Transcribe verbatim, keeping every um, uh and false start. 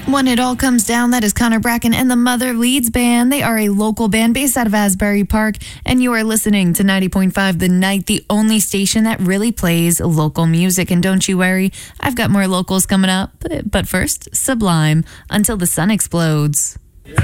When it all comes down, that is Connor Bracken and the Mother Leeds Band. They are a local band based out of Asbury Park, and you are listening to ninety point five The Night, the only station that really plays local music. And don't you worry, I've got more locals coming up. But first, Sublime, Until the Sun Explodes.